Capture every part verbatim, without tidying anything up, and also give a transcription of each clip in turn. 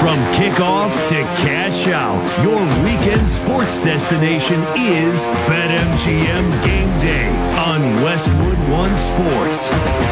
From kickoff to cash out, your weekend sports destination is BetMGM Game Day on Westwood One Sports.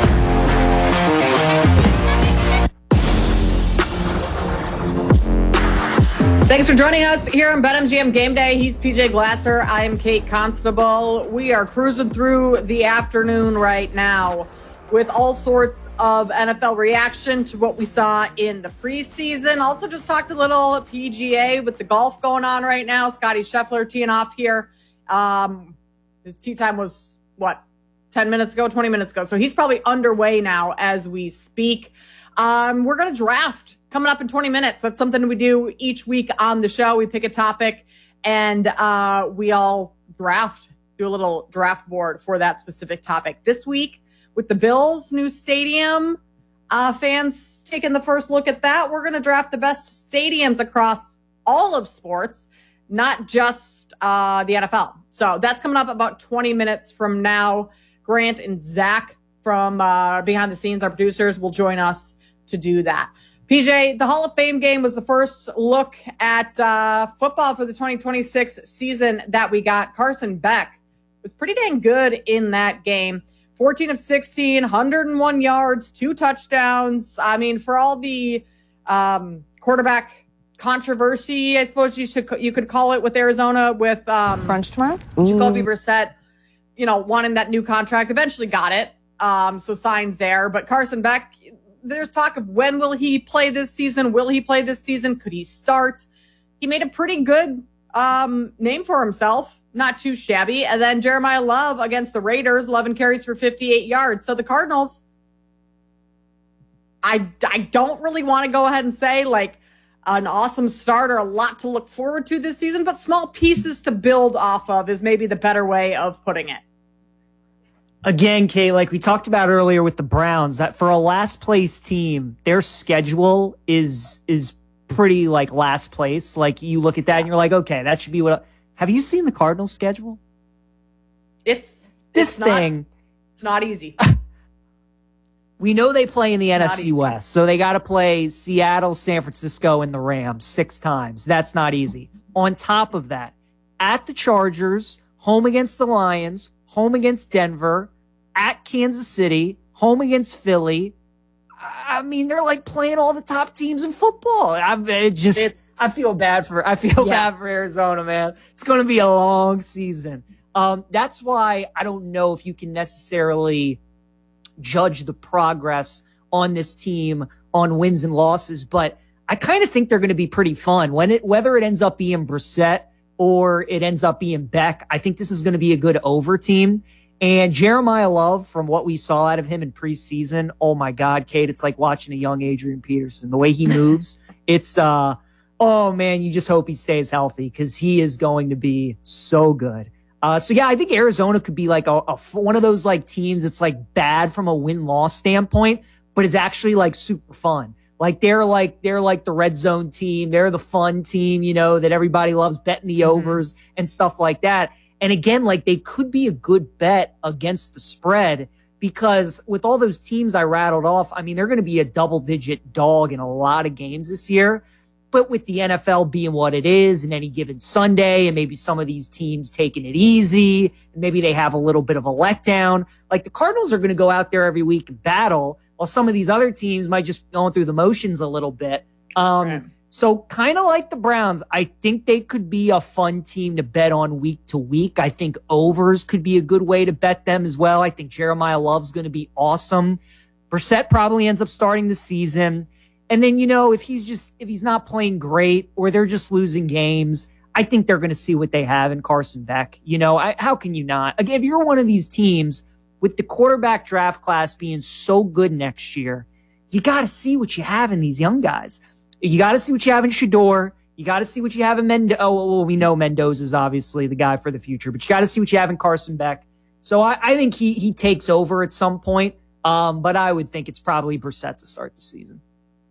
Thanks for joining us here on BetMGM Game Day. He's P J Glasser. I am Kate Constable. We are cruising through the afternoon right now with all sorts of N F L reaction to what we saw in the preseason. Also just talked a little P G A with the golf going on right now. Scotty Scheffler teeing off here. Um, his tee time was, what, ten minutes ago, twenty minutes ago. So he's probably underway now as we speak. Um, we're going to draft coming up in twenty minutes. That's something we do each week on the show. We pick a topic and uh, we all draft, do a little draft board for that specific topic. This week, with the Bills' new stadium, uh, fans taking the first look at that, we're going to draft the best stadiums across all of sports, not just uh, the N F L. So that's coming up about twenty minutes from now. Grant and Zach from uh, Behind the Scenes, our producers, will join us to do that. P J, the Hall of Fame game was the first look at uh, football for the twenty twenty-six season that we got. Carson Beck was pretty dang good in that game. fourteen of sixteen, one hundred one yards, two touchdowns. I mean, for all the um, quarterback controversy, I suppose you should you could call it with Arizona with um, Crunch tomorrow. Jacoby Brissett, you know, wanting that new contract. Eventually got it, um, so signed there. But Carson Beck, there's talk of when will he play this season? Will he play this season? Could he start? He made a pretty good um, name for himself. Not too shabby. And then Jeremiah Love against the Raiders, eleven carries for fifty-eight yards. So the Cardinals, I, I don't really want to go ahead and say like an awesome start or a lot to look forward to this season, but small pieces to build off of is maybe the better way of putting it. Again, Kay, like we talked about earlier with the Browns, that for a last place team, their schedule is is pretty like last place. Like you look at that and you're like, okay, that should be what. Have you seen the Cardinals schedule? It's this it's thing. Not, it's not easy. We know they play in the Not N F C easy. West, so they got to play Seattle, San Francisco, and the Rams six times. That's not easy. On top of that, at the Chargers, home against the Lions, home against Denver, at Kansas City, home against Philly. I mean, they're like playing all the top teams in football. I it just, It's, I feel bad for, I feel Yeah. bad for Arizona, man. It's going to be a long season. Um, that's why I don't know if you can necessarily judge the progress on this team on wins and losses, but I kind of think they're going to be pretty fun. When it, whether it ends up being Brissett or it ends up being Beck, I think this is going to be a good over team. And Jeremiah Love, from what we saw out of him in preseason, oh my God, Kate, it's like watching a young Adrian Peterson. The way he moves, it's, uh, oh man, you just hope he stays healthy because he is going to be so good. Uh, so yeah, I think Arizona could be like a, a one of those like teams that's like bad from a win-loss standpoint, but is actually like super fun. Like they're like, they're like the red zone team. They're the fun team, you know, that everybody loves betting the overs mm-hmm. and stuff like that. And again, like they could be a good bet against the spread because with all those teams I rattled off, I mean, they're going to be a double digit dog in a lot of games this year. But with the N F L being what it is and any given Sunday and maybe some of these teams taking it easy and maybe they have a little bit of a letdown, like the Cardinals are going to go out there every week and battle while some of these other teams might just be going through the motions a little bit. Um, Right. So kind of like the Browns, I think they could be a fun team to bet on week to week. I think overs could be a good way to bet them as well. I think Jeremiah Love's going to be awesome. Brissett probably ends up starting the season. And then, you know, if he's just, if he's not playing great or they're just losing games, I think they're going to see what they have in Carson Beck. You know, I, how can you not? Again, if you're one of these teams with the quarterback draft class being so good next year, you got to see what you have in these young guys. You got to see what you have in Shador. You got to see what you have in Mendoza. Oh, well, we know Mendoza is obviously the guy for the future, but you got to see what you have in Carson Beck. So I, I think he he takes over at some point, um, but I would think it's probably Brissett to start the season.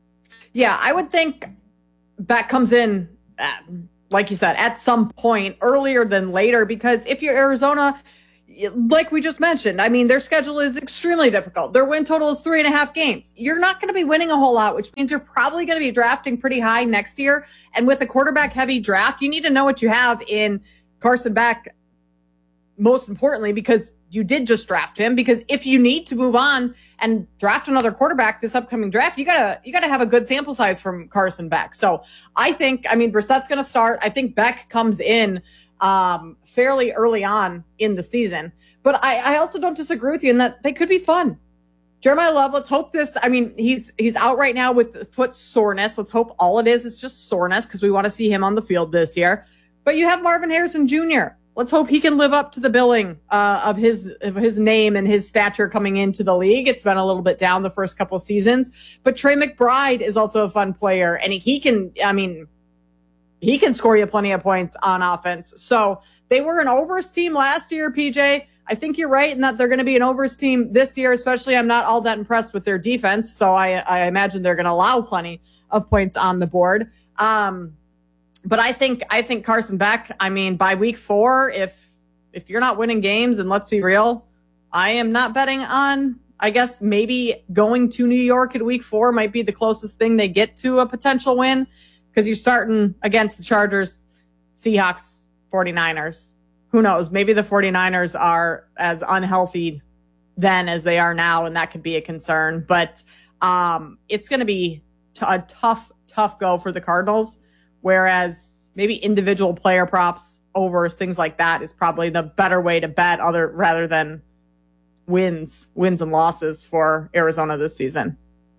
Yeah, I would think Beck comes in, at, like you said, at some point earlier than later, because if you're Arizona, like we just mentioned, I mean, their schedule is extremely difficult. Their win total is three and a half games. You're not going to be winning a whole lot, which means you're probably going to be drafting pretty high next year. And with a quarterback heavy draft, you need to know what you have in Carson Beck, most importantly, because you did just draft him. Because if you need to move on and draft another quarterback this upcoming draft, you gotta, you gotta have a good sample size from Carson Beck. So I think, I mean, Brissett's going to start. I think Beck comes in, um, fairly early on in the season. But I, I also don't disagree with you in that they could be fun. Jeremiah Love, let's hope this, I mean, he's he's out right now with foot soreness. Let's hope all it is is just soreness because we want to see him on the field this year. But you have Marvin Harrison Junior Let's hope he can live up to the billing uh, of his of his name and his stature coming into the league. It's been a little bit down the first couple of seasons. But Trey McBride is also a fun player. And he can, I mean, he can score you plenty of points on offense. So they were an overs team last year, P J. I think you're right in that they're going to be an overs team this year, especially I'm not all that impressed with their defense. So I, I imagine they're going to allow plenty of points on the board. Um, but I think, I think Carson Beck, I mean, by week four, if, if you're not winning games, and let's be real, I am not betting on, I guess maybe going to New York at week four might be the closest thing they get to a potential win because you're starting against the Chargers, Seahawks, 49ers. Who knows? Maybe the 49ers are as unhealthy then as they are now, and that could be a concern. But um, it's going to be t- a tough, tough go for the Cardinals, whereas maybe individual player props, overs, things like that is probably the better way to bet other rather than wins, wins and losses for Arizona this season.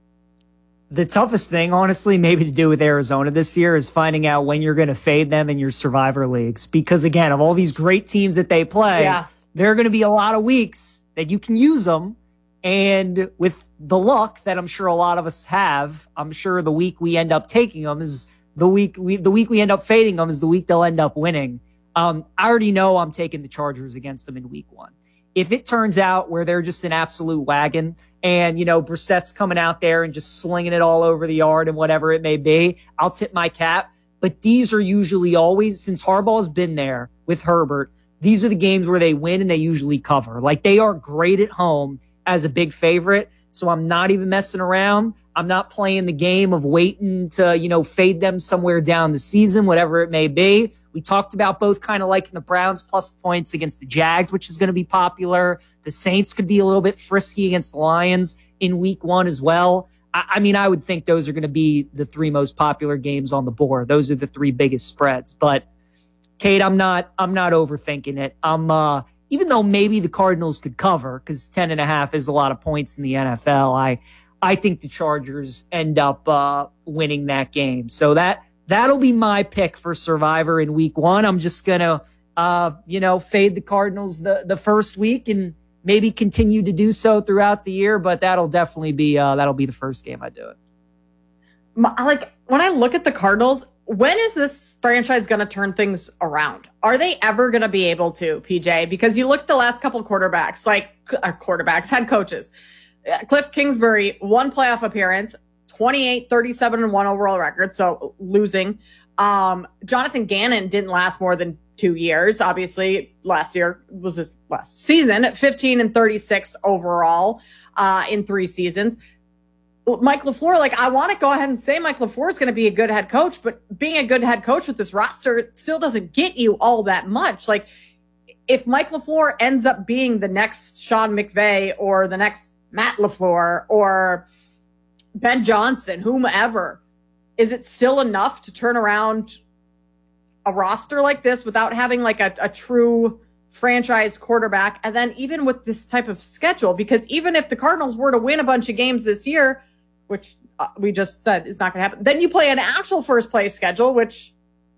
The toughest thing, honestly, maybe to do with Arizona this year is finding out when you're going to fade them in your survivor leagues. Because, again, of all these great teams that they play, yeah. there are going to be a lot of weeks that you can use them. And with the luck that I'm sure a lot of us have, I'm sure the week we end up taking them is the week we the week we end up fading them is the week they'll end up winning. Um, I already know I'm taking the Chargers against them in week one. If it turns out where they're just an absolute wagon, and, you know, Brissett's coming out there and just slinging it all over the yard and whatever it may be, I'll tip my cap. But these are usually always, since Harbaugh's been there with Herbert, these are the games where they win and they usually cover. Like, they are great at home as a big favorite. So I'm not even messing around. I'm not playing the game of waiting to, you know, fade them somewhere down the season, whatever it may be. We talked about both kind of liking the Browns plus points against the Jags, which is going to be popular. The Saints could be a little bit frisky against the Lions in week one as well. I, I mean, I would think those are going to be the three most popular games on the board. Those are the three biggest spreads. But Kate, I'm not, I'm not overthinking it. I'm, uh, even though maybe the Cardinals could cover because ten and a half is a lot of points in the N F L. I, I think the Chargers end up, uh, winning that game. So that, That'll be my pick for Survivor in week one. I'm just going to, uh, you know, fade the Cardinals the, the first week and maybe continue to do so throughout the year. But that'll definitely be, uh, that'll be the first game I do it. Like, when I look at the Cardinals, when is this franchise going to turn things around? Are they ever going to be able to, P J? Because you look at the last couple of quarterbacks, like uh, quarterbacks, head coaches. Cliff Kingsbury, one playoff appearance, twenty-eight, thirty-seven, and one overall record, so losing. Um, Jonathan Gannon didn't last more than two years. Obviously, last year was his last season, fifteen and thirty-six overall uh, in three seasons. Mike LaFleur, like, I want to go ahead and say Mike LaFleur is going to be a good head coach, but being a good head coach with this roster still doesn't get you all that much. Like, if Mike LaFleur ends up being the next Sean McVay or the next Matt LaFleur or Ben Johnson, whomever, is it still enough to turn around a roster like this without having like a, a true franchise quarterback? And then even with this type of schedule, because even if the Cardinals were to win a bunch of games this year, which uh, we just said is not going to happen, then you play an actual first place schedule, which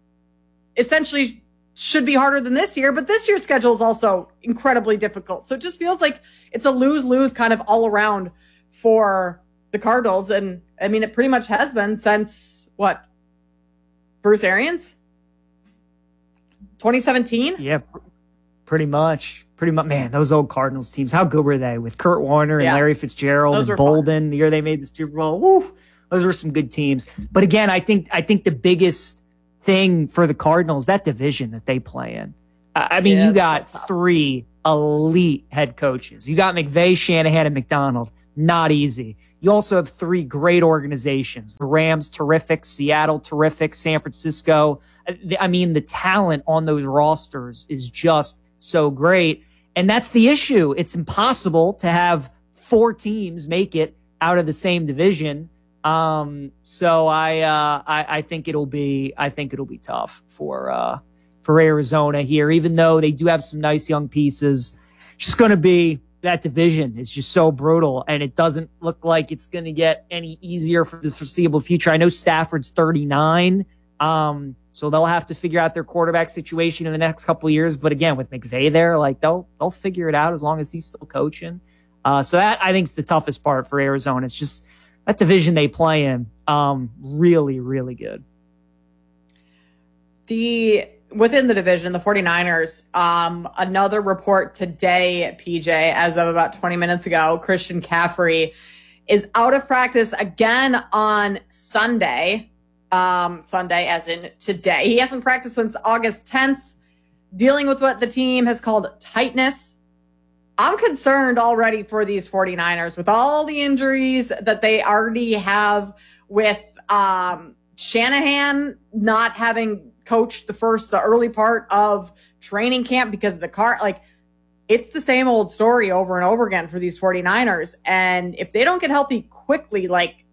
essentially should be harder than this year. But this year's schedule is also incredibly difficult. So it just feels like it's a lose-lose kind of all around for the Cardinals. And I mean, it pretty much has been since what? Bruce Arians? twenty seventeen? Yeah, pretty much. Pretty much. Man, those old Cardinals teams, how good were they with Kurt Warner and yeah. Larry Fitzgerald those and Bolden, fun. The year they made the Super Bowl? Woo, those were some good teams. But again, I think I think the biggest thing for the Cardinals, that division that they play in. I mean, yeah, you got so three elite head coaches. You got McVay, Shanahan, and McDonald. Not easy. You also have three great organizations. The Rams, terrific. Seattle, terrific. San Francisco. I mean, the talent on those rosters is just so great. And that's the issue. It's impossible to have four teams make it out of the same division. Um, so I, uh, I, I think it'll be, I think it'll be tough for, uh, for Arizona here, even though they do have some nice young pieces. It's just going to be, that division is just so brutal, and it doesn't look like it's going to get any easier for the foreseeable future. I know Stafford's thirty-nine, um, so they'll have to figure out their quarterback situation in the next couple of years. But again, with McVay there, like they'll they'll figure it out as long as he's still coaching. Uh, so that I think is the toughest part for Arizona. It's just that division they play in, um, really, really good. The Within the division, the 49ers, um, another report today, P J, as of about twenty minutes ago, Christian McCaffrey is out of practice again on Sunday. Um, Sunday as in today. He hasn't practiced since August tenth, dealing with what the team has called tightness. I'm concerned already for these 49ers with all the injuries that they already have, with um, Shanahan not having coached the first, the early part of training camp because of the car. Like, it's the same old story over and over again for these 49ers. And if they don't get healthy quickly, like,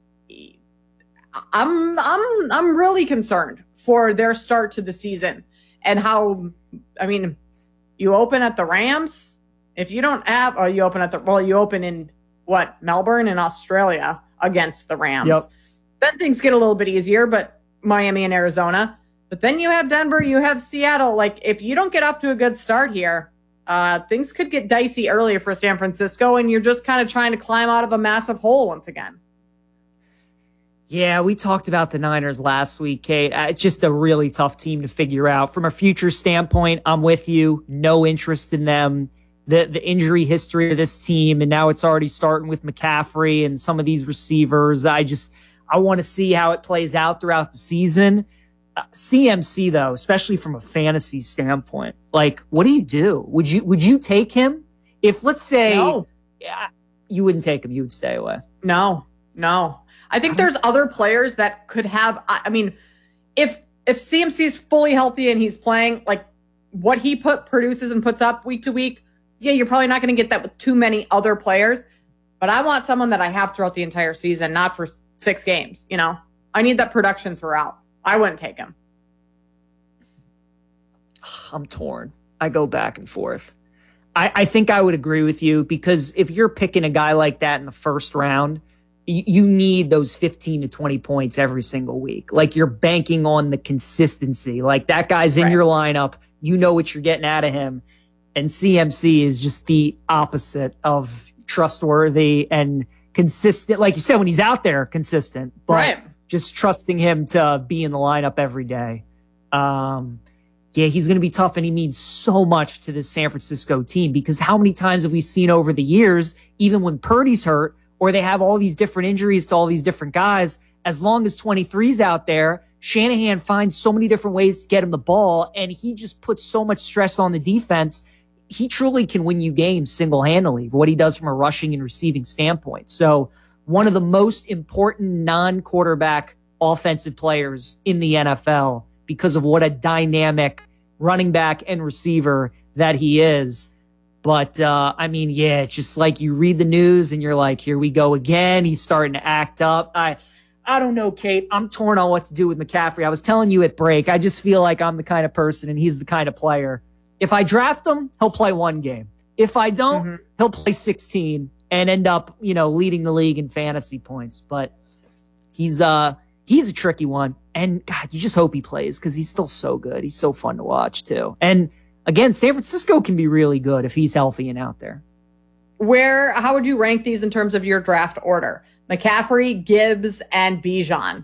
I'm, I'm, I'm really concerned for their start to the season and how, I mean, you open at the Rams. If you don't have, or you open at the, well, you open in what, Melbourne in Australia against the Rams. Yep. Then things get a little bit easier, but Miami and Arizona. But then you have Denver, you have Seattle. Like, if you don't get off to a good start here, uh, things could get dicey earlier for San Francisco, and you're just kind of trying to climb out of a massive hole once again. Yeah, we talked about the Niners last week, Kate. Uh, it's just a really tough team to figure out. From a future standpoint, I'm with you. No interest in them. The the injury history of this team, and now it's already starting with McCaffrey and some of these receivers. I just, I want to see how it plays out throughout the season. Uh, C M C though, especially from a fantasy standpoint, like, what do you do? Would you would you take him if, let's say, No. yeah, you wouldn't take him, you would stay away? No, no. I think there's other players that could have. I, I mean, if if C M C is fully healthy and he's playing like what he put produces and puts up week to week, yeah, you're probably not going to get that with too many other players. But I want someone that I have throughout the entire season, not for six games. You know, I need that production throughout. I wouldn't take him. I'm torn. I go back and forth. I, I think I would agree with you, because if you're picking a guy like that in the first round, y- you need those fifteen to twenty points every single week. Like, you're banking on the consistency. Like, that guy's in Right. your lineup. You know what you're getting out of him. And C M C is just the opposite of trustworthy and consistent. Like you said, when he's out there, consistent. But Right. just trusting him to be in the lineup every day. Um, yeah, he's going to be tough, and he means so much to this San Francisco team, because how many times have we seen over the years, even when Purdy's hurt or they have all these different injuries to all these different guys, as long as twenty-three's out there, Shanahan finds so many different ways to get him the ball, and he just puts so much stress on the defense. He truly can win you games single-handedly for what he does from a rushing and receiving standpoint. So, one of the most important non-quarterback offensive players in the N F L, because of what a dynamic running back and receiver that he is. But, uh, I mean, yeah, it's just like you read the news and you're like, here we go again. He's starting to act up. I, I don't know, Kate. I'm torn on what to do with McCaffrey. I was telling you at break, I just feel like I'm the kind of person and he's the kind of player. If I draft him, he'll play one game. If I don't, mm-hmm. he'll play sixteen and end up, you know, leading the league in fantasy points. But he's, uh, he's a tricky one. And God, you just hope he plays, because he's still so good. He's so fun to watch too. And again, San Francisco can be really good if he's healthy and out there. Where, how would you rank these in terms of your draft order? McCaffrey, Gibbs, and Bijan.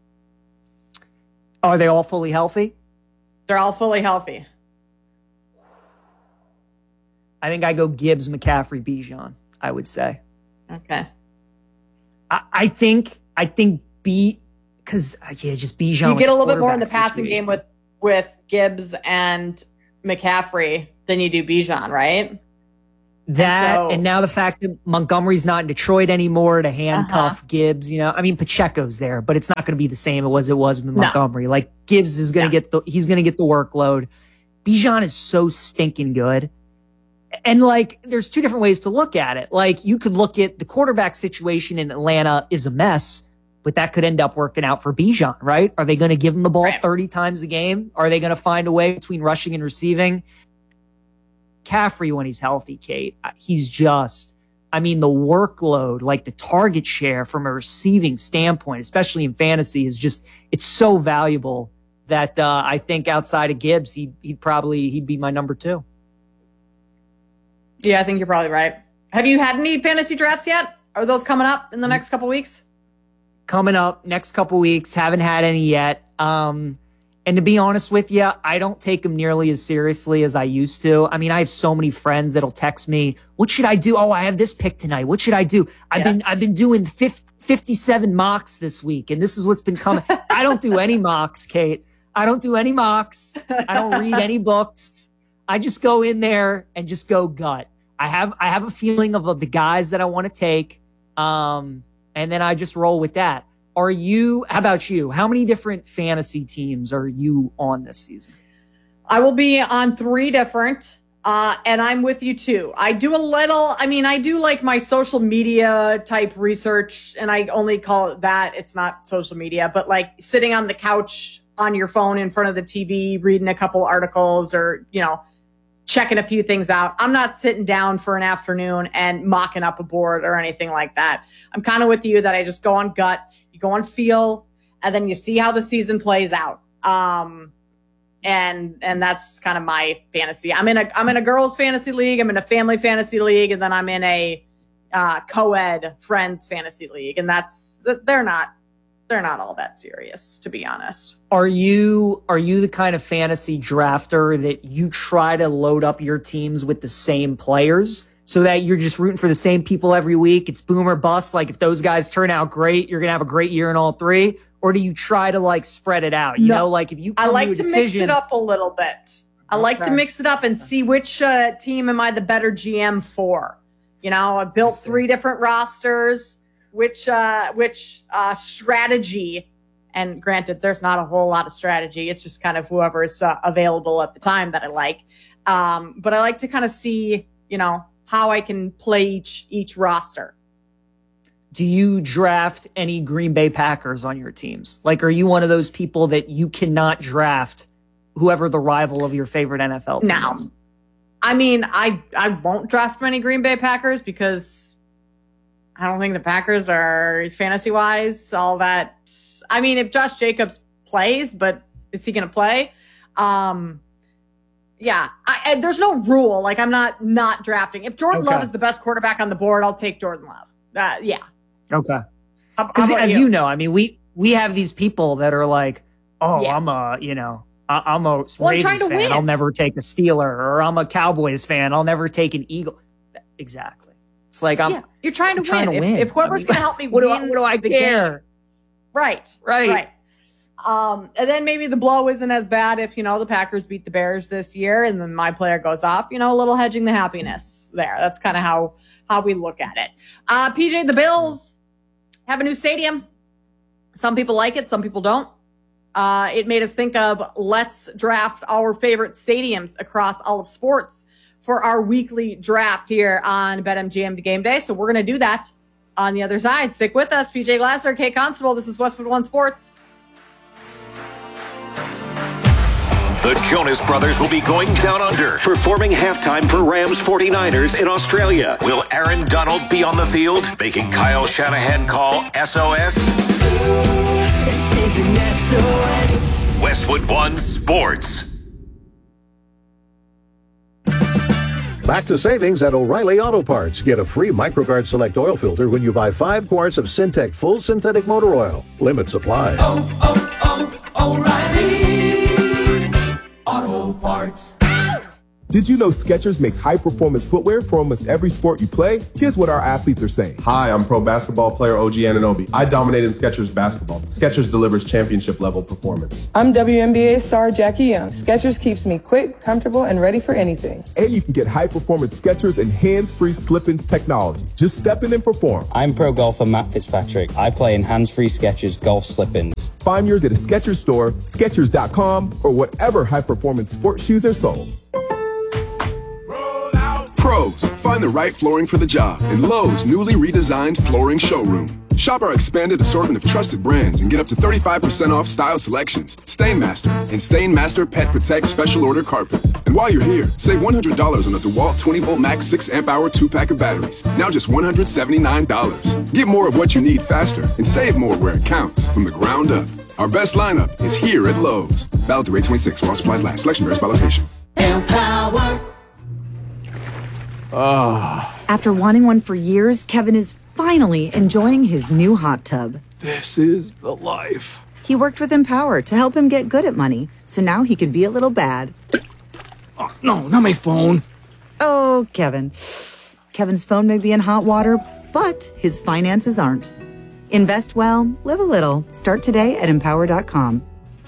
Are they all fully healthy? They're all fully healthy. I think I go Gibbs, McCaffrey, Bijan, I would say. Okay. I, I think, I think B, because, yeah, just Bijan. You get a little bit more in the passing situation. game with, with Gibbs and McCaffrey than you do Bijan, right? That, and, so, and now the fact that Montgomery's not in Detroit anymore to handcuff uh-huh. Gibbs, you know, I mean, Pacheco's there, but it's not going to be the same as it was with No. Montgomery. Like Gibbs is going to no. get the, he's going to get the workload. Bijan is so stinking good. And like, there's two different ways to look at it. Like you could look at the quarterback situation in Atlanta is a mess, but that could end up working out for Bijan, right? Are they going to give him the ball right. thirty times a game? Are they going to find a way between rushing and receiving? McCaffrey, when he's healthy, Kate, he's just, I mean, the workload, like the target share from a receiving standpoint, especially in fantasy, is just, it's so valuable that uh, I think outside of Gibbs, he'd, he'd probably, he'd be my number two. Yeah, I think you're probably right. Have you had any fantasy drafts yet? Are those coming up in the next couple weeks? Coming up next couple weeks. Haven't had any yet. Um, and to be honest with you, I don't take them nearly as seriously as I used to. I mean, I have so many friends that'll text me, what should I do? Oh, I have this pick tonight. What should I do? I've yeah. been, I've been doing fifty-seven mocks this week, and this is what's been coming. I don't do any mocks, Kate. I don't do any mocks. I don't read any books. I just go in there and just go gut. I have I have a feeling of, of the guys that I want to take, um, and then I just roll with that. Are you? How about you? How many different fantasy teams are you on this season? I will be on three different, uh, and I'm with you too. I do a little. I mean, I do like my social media type research, and I only call it that. It's not social media, but like sitting on the couch on your phone in front of the T V, reading a couple articles, or you know. checking a few things out. I'm not sitting down for an afternoon and mocking up a board or anything like that. I'm kind of with you that I just go on gut, you go on feel, and then you see how the season plays out. Um, and and that's kind of my fantasy. I'm in a I'm in a girls fantasy league. I'm in a family fantasy league, and then I'm in a uh, co-ed friends fantasy league. And that's they're not they're not all that serious, to be honest. Are you are you the kind of fantasy drafter that you try to load up your teams with the same players so that you're just rooting for the same people every week? It's boom or bust. Like if those guys turn out great, you're going to have a great year in all three. Or do you try to like spread it out? You no, know, like if you come I like to, a to decision, mix it up a little bit. I okay. like to mix it up and see which uh, team am I the better G M for. You know, I built I three different rosters. Which uh, which uh, strategy, and granted, there's not a whole lot of strategy. It's just kind of whoever's uh, available at the time that I like. Um, but I like to kind of see, you know, how I can play each each roster. Do you draft any Green Bay Packers on your teams? Like, are you one of those people that you cannot draft whoever the rival of your favorite N F L team no. is? I mean, I I won't draft many Green Bay Packers because I don't think the Packers are fantasy-wise all that. I mean, if Josh Jacobs plays, but is he going to play? Um, yeah, I, I, there's no rule. Like, I'm not not drafting. If Jordan okay. Love is the best quarterback on the board, I'll take Jordan Love. Uh, yeah. Okay. Because as you? you know, I mean, we we have these people that are like, oh, yeah. I'm a, you know, I, I'm a well, Ravens I'm fan. win. I'll never take a Steeler, or I'm a Cowboys fan. I'll never take an Eagle. Exactly. It's like I'm, yeah, you're trying to I'm win. Trying to if, win. If, if whoever's I mean, going to help me what win, do I, what do I the care? Game. Right, right, right. Um, and then maybe the blow isn't as bad if you know the Packers beat the Bears this year, and then my player goes off. You know, a little hedging the happiness there. That's kind of how how we look at it. Uh, P J, the Bills have a new stadium. Some people like it, some people don't. Uh, it made us think of let's draft our favorite stadiums across all of sports for our weekly draft here on BetMGM Game Day. So we're going to do that on the other side. Stick with us. P J Glasser, Kate Constable. This is Westwood One Sports. The Jonas Brothers will be going down under, performing halftime for Rams forty-niners in Australia. Will Aaron Donald be on the field, making Kyle Shanahan call S O S? This is an S O S. Westwood One Sports. Back to savings at O'Reilly Auto Parts. Get a free MicroGuard Select oil filter when you buy five quarts of Syntec Full Synthetic Motor Oil. Limit supply. Oh, oh, oh, O'Reilly Auto Parts. Did you know Skechers makes high-performance footwear for almost every sport you play? Here's what our athletes are saying. Hi, I'm pro basketball player O G Anunoby. I dominate in Skechers basketball. Skechers delivers championship-level performance. I'm W N B A star Jackie Young. Skechers keeps me quick, comfortable, and ready for anything. And you can get high-performance Skechers and hands-free slip-ins technology. Just step in and perform. I'm pro golfer Matt Fitzpatrick. I play in hands-free Skechers golf slip-ins. Find yours at a Skechers store, Skechers dot com, or whatever high-performance sports shoes are sold. Pros, find the right flooring for the job in Lowe's newly redesigned flooring showroom. Shop our expanded assortment of trusted brands and get up to thirty-five percent off style selections, Stainmaster, and Stainmaster Pet Protect Special Order Carpet. And while you're here, save one hundred dollars on the DeWalt twenty volt max six amp hour two pack of batteries. Now just one hundred seventy-nine dollars. Get more of what you need faster and save more where it counts from the ground up. Our best lineup is here at Lowe's. Valid through eight twenty-six while supplies last. Selection varies by location. Empower. Oh. After wanting one for years, Kevin is finally enjoying his new hot tub. This is the life. He worked with Empower to help him get good at money, so now he can be a little bad. Oh, no, not my phone. Oh, Kevin. Kevin's phone may be in hot water, but his finances aren't. Invest well, live a little. Start today at empower dot com.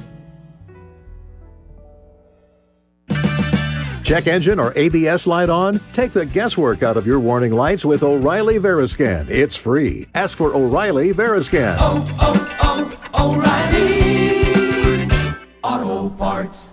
Check engine or A B S light on? Take the guesswork out of your warning lights with O'Reilly Veriscan. It's free. Ask for O'Reilly Veriscan. Oh, oh, oh, O'Reilly Auto Parts.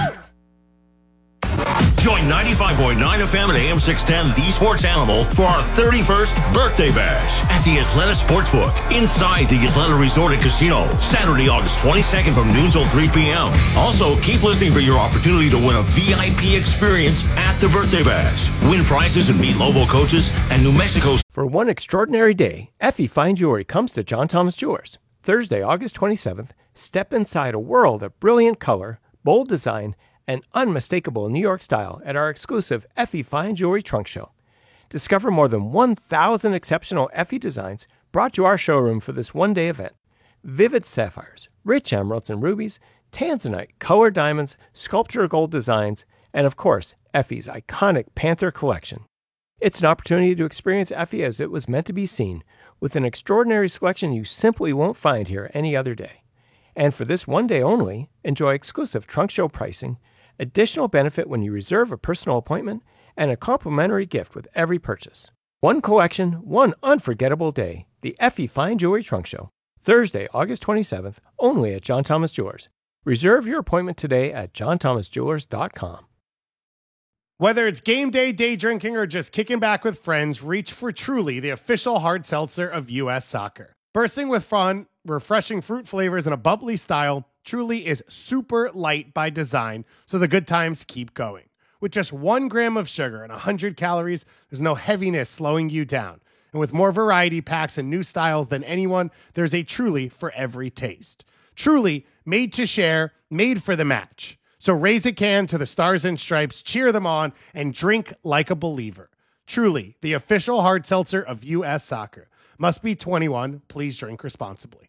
Join ninety-five point nine F M and A M six ten, The Sports Animal, for our thirty-first birthday bash at the Atlanta Sportsbook inside the Atlanta Resort and Casino, Saturday, August twenty-second from noon till three p.m. Also, keep listening for your opportunity to win a V I P experience at the birthday bash. Win prizes and meet Lobo coaches and New Mexico's. For one extraordinary day, Effie Fine Jewelry comes to John Thomas Jewelers. Thursday, August twenty-seventh, step inside a world of brilliant color, bold design, and unmistakable New York style at our exclusive Effie Fine Jewelry Trunk Show. Discover more than one thousand exceptional Effie designs brought to our showroom for this one-day event. Vivid sapphires, rich emeralds and rubies, tanzanite, colored diamonds, sculpture gold designs, and of course, Effie's iconic Panther collection. It's an opportunity to experience Effie as it was meant to be seen, with an extraordinary selection you simply won't find here any other day. And for this one day only, enjoy exclusive trunk show pricing, additional benefit when you reserve a personal appointment, and a complimentary gift with every purchase. One collection, one unforgettable day. The Effie Fine Jewelry Trunk Show. Thursday, August twenty-seventh, only at John Thomas Jewelers. Reserve your appointment today at john thomas jewelers dot com. Whether it's game day, day drinking, or just kicking back with friends, reach for Truly, the official hard seltzer of U S Soccer. Bursting with fun, refreshing fruit flavors, and a bubbly style, Truly is super light by design, so the good times keep going. With just one gram of sugar and one hundred calories, there's no heaviness slowing you down. And with more variety packs and new styles than anyone, there's a Truly for every taste. Truly, made to share, made for the match. So raise a can to the Stars and Stripes, cheer them on, and drink like a believer. Truly, the official hard seltzer of U S Soccer. Must be twenty-one. Please drink responsibly.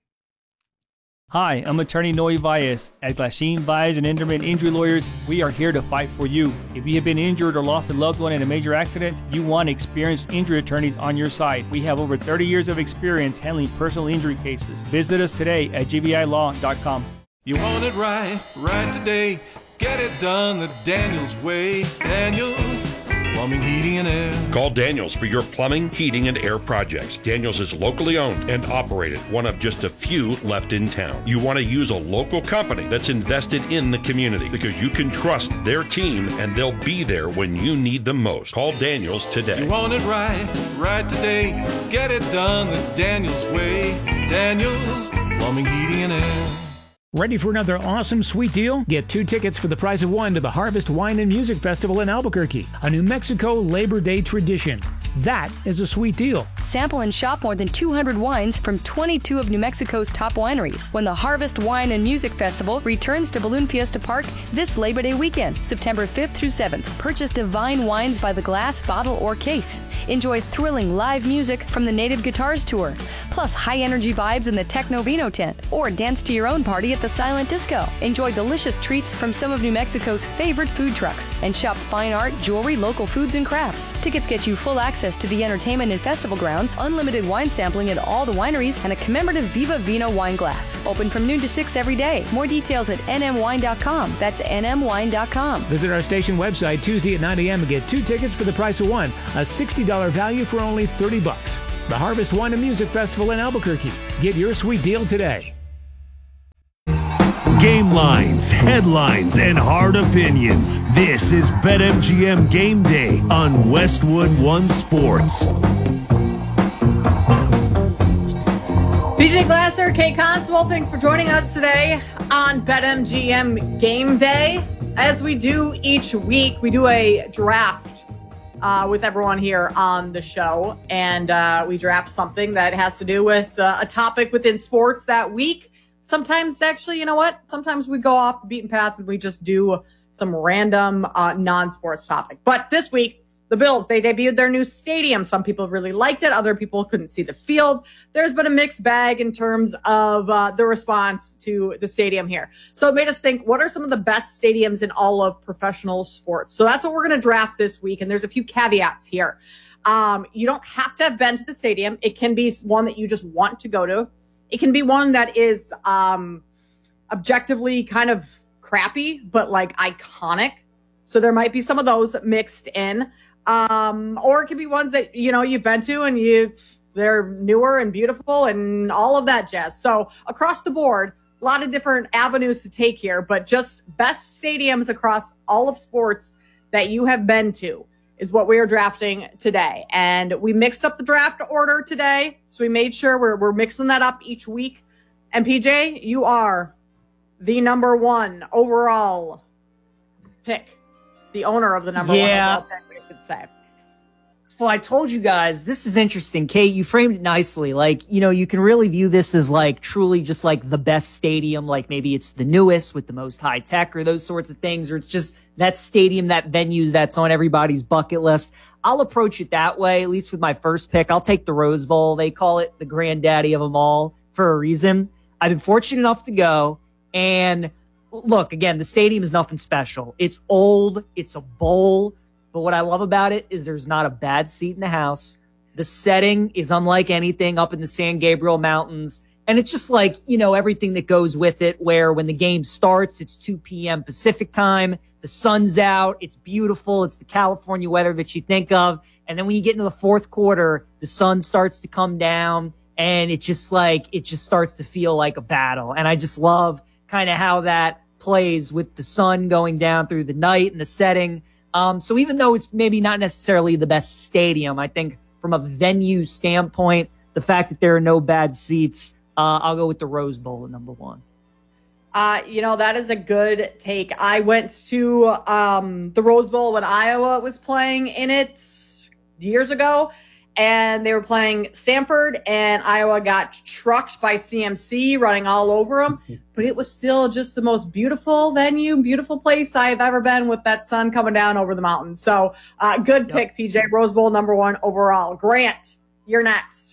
Hi, I'm attorney Noe Valles. At Glasheen Valles and Inderman Injury Lawyers, we are here to fight for you. If you have been injured or lost a loved one in a major accident, you want experienced injury attorneys on your side. We have over thirty years of experience handling personal injury cases. Visit us today at g b i law dot com. You want it right, right today. Get it done the Daniels way. Daniels Plumbing, Heating, and Air. Call Daniels for your plumbing, heating, and air projects. Daniels is locally owned and operated, one of just a few left in town. You want to use a local company that's invested in the community because you can trust their team and they'll be there when you need them most. Call Daniels today. You want it right, right today. Get it done the Daniels way. Daniels Plumbing, Heating, and Air. Ready for another awesome sweet deal? Get two tickets for the price of one to the Harvest Wine and Music Festival in Albuquerque, a New Mexico Labor Day tradition. That is a sweet deal. Sample and shop more than two hundred wines from twenty-two of New Mexico's top wineries when the Harvest Wine and Music Festival returns to Balloon Fiesta Park this Labor Day weekend, September fifth through seventh. Purchase divine wines by the glass, bottle, or case. Enjoy thrilling live music from the Native Guitars Tour, plus high-energy vibes in the Techno Vino tent, or dance to your own party at the the silent disco. Enjoy delicious treats from some of New Mexico's favorite food trucks and shop fine art, jewelry, local foods, and crafts. Tickets get you full access to the entertainment and festival grounds, unlimited wine sampling at all the wineries, and a commemorative Viva Vino wine glass. Open from noon to six every day. More details at n m wine dot com. That's n m wine dot com. Visit our station website Tuesday at nine a.m. and get two tickets for the price of one, a sixty dollars value for only thirty bucks. The Harvest Wine and Music Festival in Albuquerque. Get your sweet deal today. Game lines, headlines, and hard opinions. This is BetMGM Game Day on Westwood One Sports. P J Glasser, Kate Constable, thanks for joining us today on BetMGM Game Day. As we do each week, we do a draft Uh, with everyone here on the show, and uh, we draft something that has to do with uh, a topic within sports that week. Sometimes, actually, you know what? Sometimes we go off the beaten path and we just do some random uh, non-sports topic. But this week, the Bills, they debuted their new stadium. Some people really liked it. Other people couldn't see the field. There's been a mixed bag in terms of uh, the response to the stadium here. So it made us think, what are some of the best stadiums in all of professional sports? So that's what we're going to draft this week. And there's a few caveats here. Um, you don't have to have been to the stadium. It can be one that you just want to go to. It can be one that is um, objectively kind of crappy, but like iconic. So there might be some of those mixed in. Um, or it could be ones that, you know, you've been to and you, they're newer and beautiful and all of that jazz. So across the board, a lot of different avenues to take here, but just best stadiums across all of sports that you have been to is what we are drafting today. And we mixed up the draft order today. So we made sure we're, we're mixing that up each week. And P J, you are the number one overall pick, the owner of the number yeah. one overall pick. Say. So I told you guys, this is interesting. Kate, you framed it nicely. Like, you know, you can really view this as like truly just like the best stadium. Like maybe it's the newest with the most high tech or those sorts of things, or it's just that stadium, that venue that's on everybody's bucket list. I'll approach it that way, at least with my first pick. I'll take the Rose Bowl. They call it the granddaddy of them all for a reason. I've been fortunate enough to go, and look, again, the stadium is nothing special. It's old. It's a bowl. But what I love about it is there's not a bad seat in the house. The setting is unlike anything up in the San Gabriel Mountains. And it's just like, you know, everything that goes with it, where when the game starts, it's two p.m. Pacific time. The sun's out. It's beautiful. It's the California weather that you think of. And then when you get into the fourth quarter, the sun starts to come down and it just like, it just starts to feel like a battle. And I just love kind of how that plays with the sun going down through the night and the setting. Um, so even though it's maybe not necessarily the best stadium, I think from a venue standpoint, the fact that there are no bad seats, uh, I'll go with the Rose Bowl at number one. Uh, you know, that is a good take. I went to um, the Rose Bowl when Iowa was playing in it years ago, and they were playing Stanford, and Iowa got trucked by C M C running all over them. But it was still just the most beautiful venue, beautiful place I've ever been with that sun coming down over the mountain. So uh, good pick, yep. P J. Rose Bowl number one overall. Grant, you're next.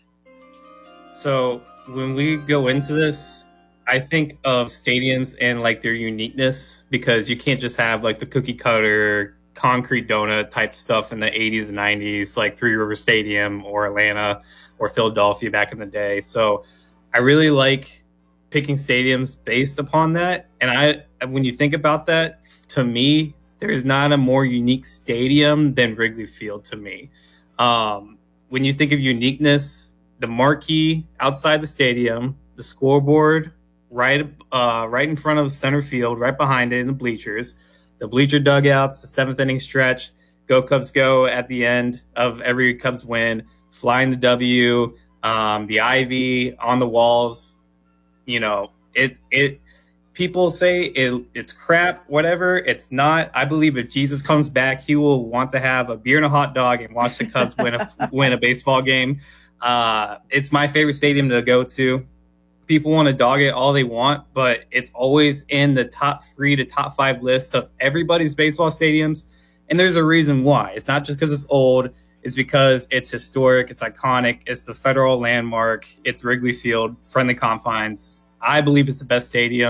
So when we go into this, I think of stadiums and like their uniqueness, because you can't just have like the cookie cutter concrete donut type stuff in the eighties and nineties, like Three River Stadium or Atlanta or Philadelphia back in the day. So I really like picking stadiums based upon that. And I, when you think about that, to me, there's not a more unique stadium than Wrigley Field to me. Um, when you think of uniqueness, the marquee outside the stadium, the scoreboard right, uh, right in front of center field, right behind it in the bleachers, the bleacher dugouts, the seventh inning stretch, go Cubs go at the end of every Cubs win, flying the W, um, the ivy on the walls. You know, it, it, people say it, it's crap, whatever. It's not. I believe if Jesus comes back, he will want to have a beer and a hot dog and watch the Cubs win a, win a baseball game. Uh, it's my favorite stadium to go to. People want to dog it all they want, but it's always in the top three to top five list of everybody's baseball stadiums. And there's a reason why. It's not just because it's old. It's because it's historic. It's iconic. It's the federal landmark. It's Wrigley Field, friendly confines. I believe it's the best stadium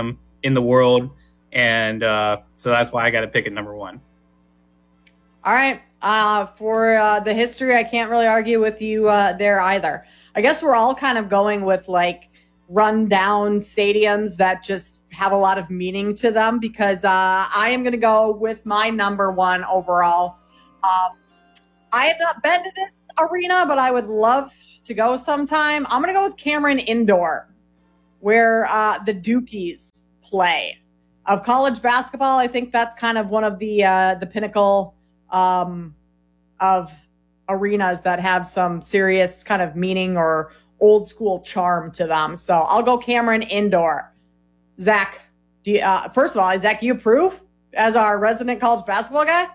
in the world. And uh, so that's why I got to pick it number one. All right. Uh, for uh, the history, I can't really argue with you uh, there either. I guess we're all kind of going with like run-down stadiums that just have a lot of meaning to them because uh, I am going to go with my number one overall. Um, I have not been to this arena, but I would love to go sometime. I'm going to go with Cameron Indoor, where uh, the Dukies play. Of college basketball, I think that's kind of one of the uh, the pinnacle um, of arenas that have some serious kind of meaning or old school charm to them. So I'll go Cameron Indoor. Zach, do you, uh, first of all, Zach, you approve as our resident college basketball guy?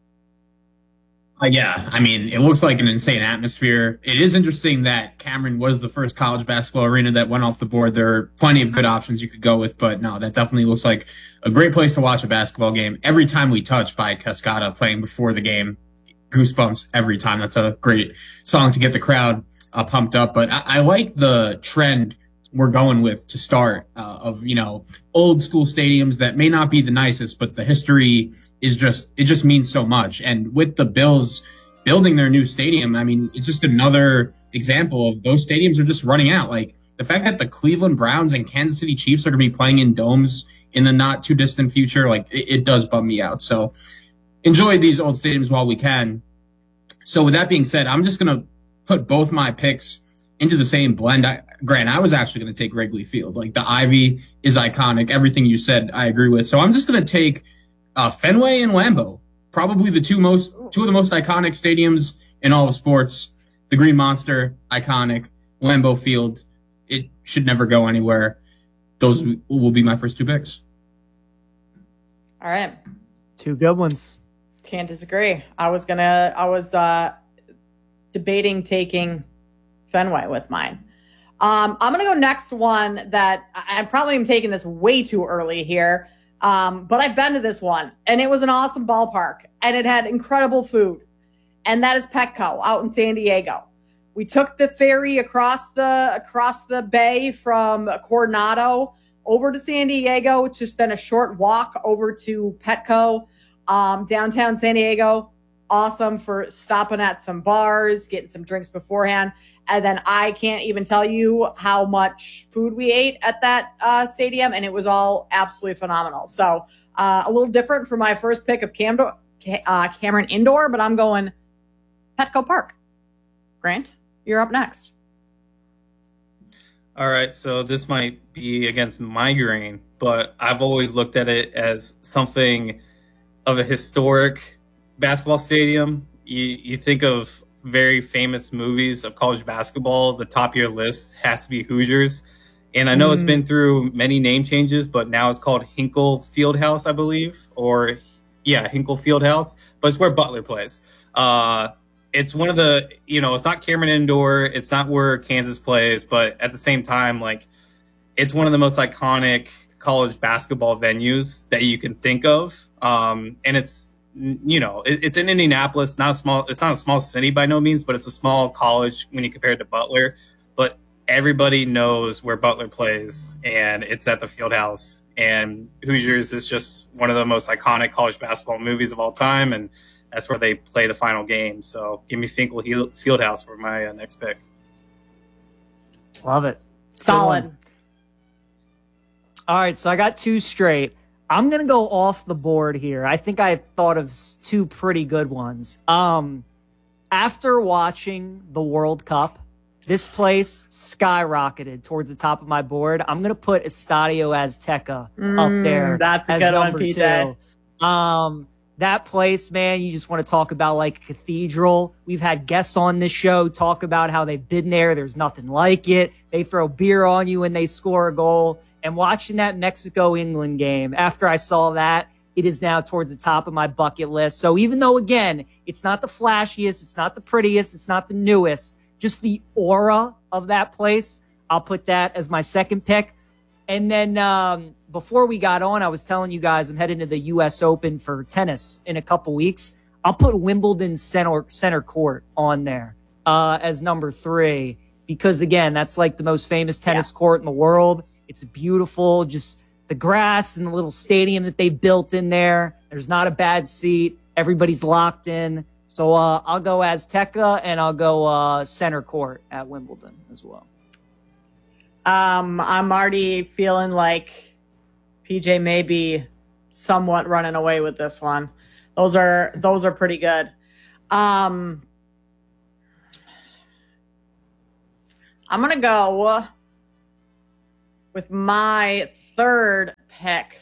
Uh, yeah, I mean, it looks like an insane atmosphere. It is interesting that Cameron was the first college basketball arena that went off the board. There are plenty of good options you could go with, but no, that definitely looks like a great place to watch a basketball game. Every Time We Touch by Cascada playing before the game, goosebumps every time. That's a great song to get the crowd uh, pumped up. But I, I like the trend we're going with to start uh, of, you know, old school stadiums that may not be the nicest, but the history is just, it just means so much. And with the Bills building their new stadium, I mean, it's just another example of those stadiums are just running out. Like the fact that the Cleveland Browns and Kansas City Chiefs are going to be playing in domes in the not too distant future, like it, it does bum me out. So enjoy these old stadiums while we can. So with that being said, I'm just going to put both my picks into the same blend. I, Grant, I was actually going to take Wrigley Field. Like the Ivy is iconic. Everything you said, I agree with. So I'm just going to take Uh, Fenway and Lambeau, probably the two most, two of the most iconic stadiums in all of sports. The Green Monster, iconic. Lambeau Field, it should never go anywhere. Those will be my first two picks. All right. Two good ones. Can't disagree. I was gonna, I was uh, debating taking Fenway with mine. Um, I'm gonna go next one that I'm probably am taking this way too early here. Um, but I've been to this one, and it was an awesome ballpark, and it had incredible food, and that is Petco out in San Diego. We took the ferry across the across the bay from Coronado over to San Diego. It's just then a short walk over to Petco, um, downtown San Diego. Awesome for stopping at some bars, getting some drinks beforehand. And then I can't even tell you how much food we ate at that uh, stadium, and it was all absolutely phenomenal. So uh, a little different for my first pick of Cam- uh, Cameron Indoor, but I'm going Petco Park. Grant, you're up next. All right, so this might be against my grain, but I've always looked at it as something of a historic basketball stadium. You, you think of very famous movies of college basketball, the top of your list has to be Hoosiers. And I know mm. it's been through many name changes, but now it's called Hinkle Fieldhouse, I believe. Or, yeah, Hinkle Fieldhouse. But it's where Butler plays. Uh, it's one of the, you know, it's not Cameron Indoor. It's not where Kansas plays. But at the same time, like, it's one of the most iconic college basketball venues that you can think of. Um, and it's, you know, it, it's in Indianapolis, not a small, it's not a small city by no means, but it's a small college when you compare it to Butler. But everybody knows where Butler plays, and it's at the Fieldhouse. And Hoosiers is just one of the most iconic college basketball movies of all time, and that's where they play the final game. So give me Hinkle Fieldhouse for my uh, next pick. Love it. Solid. All right, so I got two straight. I'm going to go off the board here. I think I thought of two pretty good ones. Um, after watching the World Cup, this place skyrocketed towards the top of my board. I'm going to put Estadio Azteca mm, up there that's a as good number one, P J. two. Um, that place, man, you just want to talk about like a cathedral. We've had guests on this show talk about how they've been there. There's nothing like it. They throw beer on you when they score a goal. And watching that Mexico-England game, after I saw that, it is now towards the top of my bucket list. So even though, again, it's not the flashiest, it's not the prettiest, it's not the newest, just the aura of that place, I'll put that as my second pick. And then um, before we got on, I was telling you guys I'm heading to the U S Open for tennis in a couple weeks. I'll put Wimbledon Center, center Court on there uh, as number three because, again, that's like the most famous tennis yeah. court in the world. It's beautiful, just the grass and the little stadium that they built in there. There's not a bad seat. Everybody's locked in. So uh, I'll go Azteca, and I'll go uh, center court at Wimbledon as well. Um, I'm already feeling like P J may be somewhat running away with this one. Those are those are pretty good. Um, I'm gonna go with my third pick.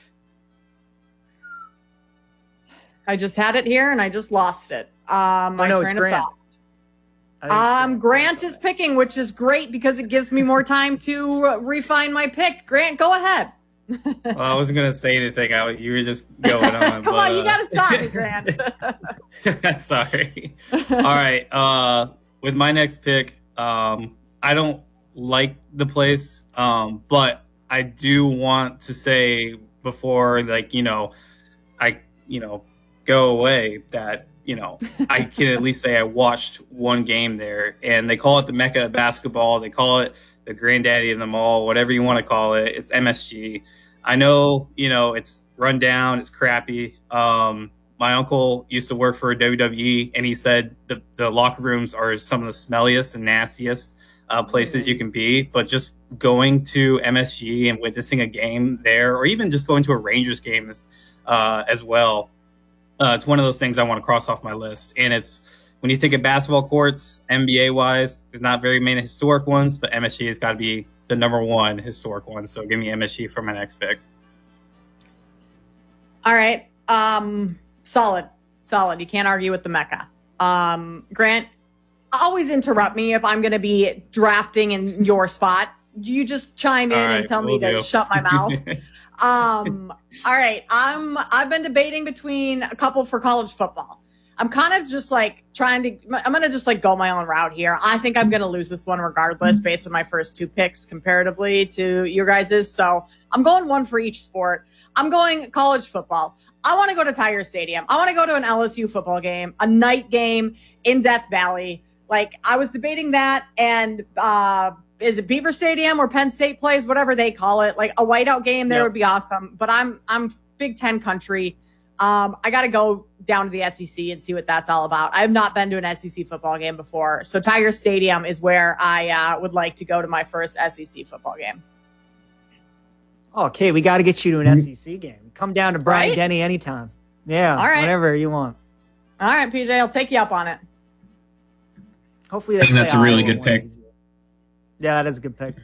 I just had it here and I just lost it. Um, my oh, no, it's train of Grant. thought. Um, Grant is picking, which is great because it gives me more time to uh, refine my pick. Grant, go ahead. Well, I wasn't gonna say anything. I, you were just going on. Come but, on, you uh, gotta stop me, Grant. Sorry. All right. Uh, with my next pick, um, I don't like the place, um, but I do want to say before, like, you know, I, you know, go away that, you know, I can at least say I watched one game there, and they call it the Mecca of basketball. They call it the granddaddy of them all, whatever you want to call it. It's M S G. I know, you know, it's run down, it's crappy. Um, my uncle used to work for W W E, and he said the, the locker rooms are some of the smelliest and nastiest uh, places you can be. But just going to M S G and witnessing a game there, or even just going to a Rangers game uh, as well, uh, it's one of those things I want to cross off my list. And it's, when you think of basketball courts, N B A-wise, there's not very many historic ones, but M S G has got to be the number one historic one. So give me M S G for my next pick. All right. Um, solid. Solid. You can't argue with the Mecca. Um, Grant, always interrupt me if I'm going to be drafting in your spot. You just chime in All right, and tell will me to do. shut my mouth. um, all right. I'm, I've been debating between a couple for college football. I'm kind of just like trying to, I'm going to just like go my own route here. I think I'm going to lose this one regardless based on my first two picks comparatively to your guys's. So I'm going one for each sport. I'm going college football. I want to go to Tiger Stadium. I want to go to an L S U football game, a night game in Death Valley. Like, I was debating that, and uh, is it Beaver Stadium or Penn State plays, whatever they call it. Like a whiteout game there Yep. would be awesome. But I'm I'm Big Ten country. Um, I got to go down to the S E C and see what that's all about. I have not been to an S E C football game before. So Tiger Stadium is where I uh, would like to go to my first S E C football game. Okay, we got to get you to an S E C game. Come down to Bryant Right? Denny anytime. Yeah, All right. whenever you want. All right, P J, I'll take you up on it. Hopefully, I they think that's play a really Iowa good one of pick. these years. Yeah, that is a good pick.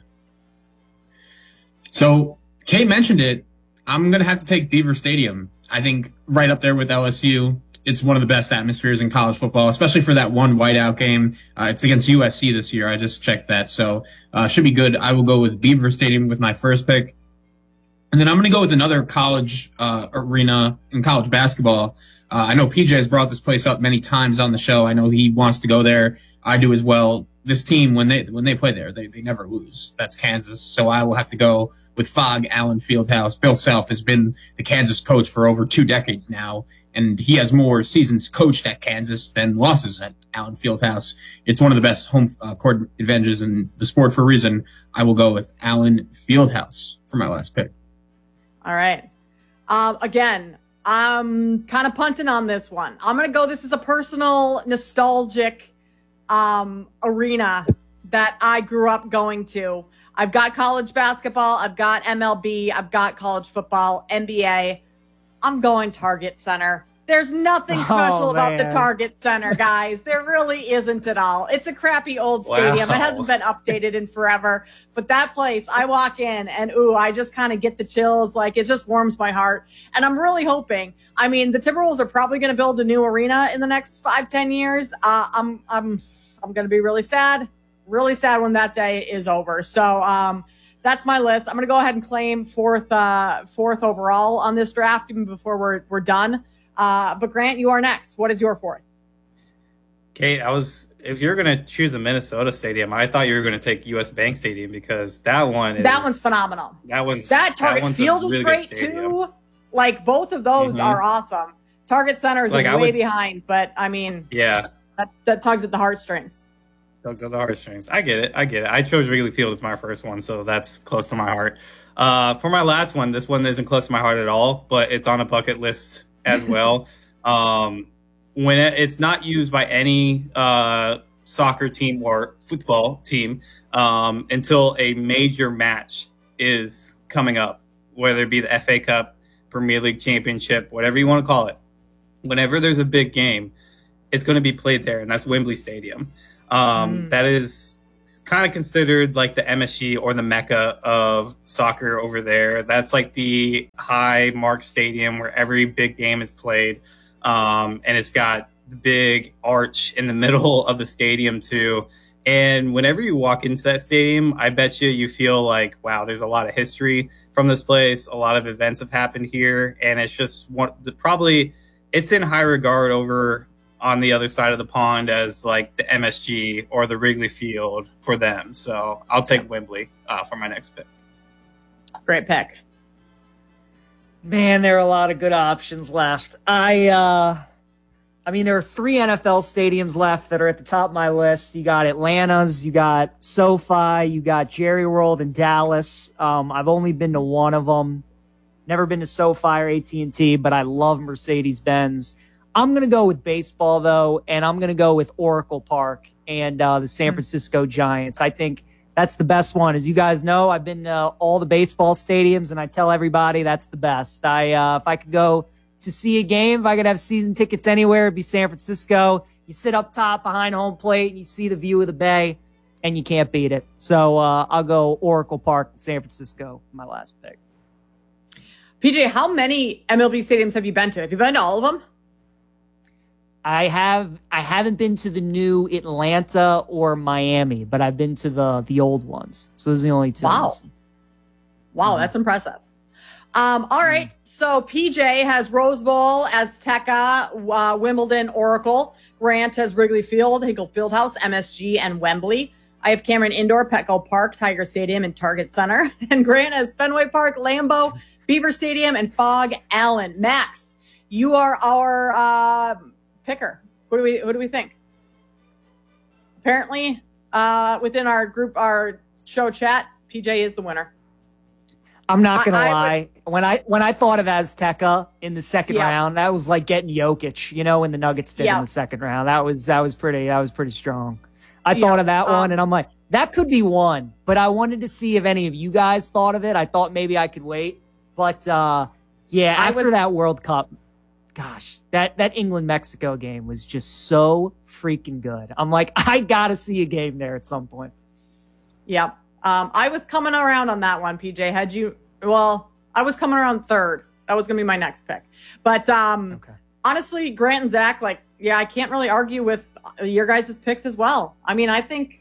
So Kate mentioned it. I'm going to have to take Beaver Stadium. I think right up there with L S U. It's one of the best atmospheres in college football, especially for that one whiteout game. Uh, it's against U S C this year. I just checked that. So uh, should be good. I will go with Beaver Stadium with my first pick. And then I'm going to go with another college uh, arena in college basketball. Uh, I know P J has brought this place up many times on the show. I know he wants to go there. I do as well. This team, when they when they play there, they, they never lose. That's Kansas. So I will have to go with Fogg Allen Fieldhouse. Bill Self has been the Kansas coach for over two decades now, and he has more seasons coached at Kansas than losses at Allen Fieldhouse. It's one of the best home uh, court advantages in the sport for a reason. I will go with Allen Fieldhouse for my last pick. All right. Um, again, I'm kind of punting on this one. I'm going to go, this is a personal, nostalgic um, arena that I grew up going to. I've got college basketball. I've got M L B. I've got college football, N B A. I'm going Target Center. There's nothing special Oh, about the man. Target Center, guys. There really isn't at all. It's a crappy old stadium. Wow. It hasn't been updated in forever. But that place, I walk in and, ooh, I just kind of get the chills. Like, it just warms my heart. And I'm really hoping, I mean, the Timberwolves are probably going to build a new arena in the next five, ten years. Uh, I'm, I'm, I'm going to be really sad, really sad when that day is over. So, um, that's my list. I'm going to go ahead and claim fourth, uh, fourth overall on this draft, even before we're, we're done. Uh, but Grant, you are next. What is your fourth? Kate, I was, if you're going to choose a Minnesota stadium, I thought you were going to take U S Bank Stadium because that one is, That one's phenomenal. That one's That Target one's a Field is really good great stadium. too. Like, both of those Mhm. are awesome. Target Center is Like, I way would- behind, but I mean, Yeah. that, that tugs at the heartstrings. Tugs at the heartstrings. I get it. I get it. I chose Wrigley Field as my first one, so that's close to my heart. Uh, for my last one, this one isn't close to my heart at all, but it's on a bucket list as well. Um, when it, it's not used by any uh, soccer team or football team um, until a major match is coming up, whether it be the F A Cup, Premier League Championship, whatever you want to call it. Whenever there's a big game, it's going to be played there, and that's Wembley Stadium. Um, mm. That is kind of considered like the M S G or the Mecca of soccer over there. That's like the high mark stadium where every big game is played. Um, and it's got the big arch in the middle of the stadium too. And whenever you walk into that stadium, I bet you, you feel like, wow, there's a lot of history from this place. A lot of events have happened here. And it's just one, the, probably it's in high regard over on the other side of the pond as like the M S G or the Wrigley Field for them. So I'll take Wembley uh, for my next pick. Great pick. Man, there are a lot of good options left. I, uh, I mean, there are three N F L stadiums left that are at the top of my list. You got Atlanta's, you got SoFi, you got Jerry World in Dallas. Um, I've only been to one of them. Never been to SoFi or A T and T, but I love Mercedes-Benz. I'm going to go with baseball, though, and I'm going to go with Oracle Park and uh, the San Francisco Giants. I think that's the best one. As you guys know, I've been to all the baseball stadiums, and I tell everybody that's the best. I uh, if I could go to see a game, if I could have season tickets anywhere, it'd be San Francisco. You sit up top behind home plate, and you see the view of the bay, and you can't beat it. So uh, I'll go Oracle Park in San Francisco for my last pick. P J, how many M L B stadiums have you been to? Have you been to all of them? I have. I haven't been to the new Atlanta or Miami, but I've been to the the old ones. So those are the only two. Wow. Wow, mm-hmm. That's impressive. Um, all right. Mm-hmm. So P J has Rose Bowl, Azteca, uh, Wimbledon, Oracle. Grant has Wrigley Field, Hinkle Fieldhouse, M S G, and Wembley. I have Cameron Indoor, Petco Park, Tiger Stadium, and Target Center. And Grant has Fenway Park, Lambeau, Beaver Stadium, and Fog Allen. Max, you are our uh, picker. Who do we who do we think? Apparently, uh, within our group, our show chat, P J is the winner. I'm not gonna I, I lie. would, when I when I thought of Azteca in the second yeah. round, that was like getting Jokic, you know, when the Nuggets did yeah. in the second round. That was that was pretty that was pretty strong. I yeah. thought of that um, one, and I'm like, that could be one. But I wanted to see if any of you guys thought of it. I thought maybe I could wait, but uh, yeah, I after was, that World Cup, gosh, that that England Mexico game was just so freaking good. I'm like, I gotta see a game there at some point. Yep. Um, I was coming around on that one, P J. Had you? Well, I was coming around third. That was going to be my next pick. But um, okay. honestly, Grant and Zach, like, yeah, I can't really argue with your guys' picks as well. I mean, I think